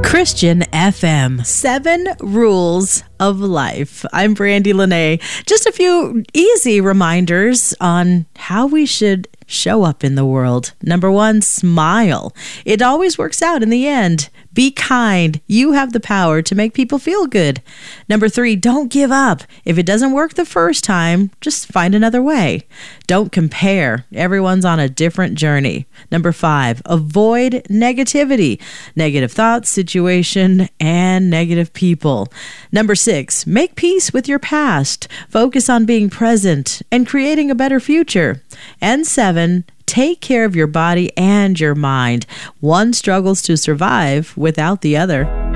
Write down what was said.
Christian FM, 7 Rules of Life. I'm Brandy Lene. Just a few easy reminders on how we should show up in the world. Number 1, smile. It always works out in the end. Be kind. You have the power to make people feel good. Number 3, don't give up. If it doesn't work the first time, just find another way. Don't compare. Everyone's on a different journey. Number 5, avoid negativity. Negative thoughts, situation, and negative people. Number 6, make peace with your past. Focus on being present and creating a better future. And 7, take care of your body and your mind. One struggles to survive without the other.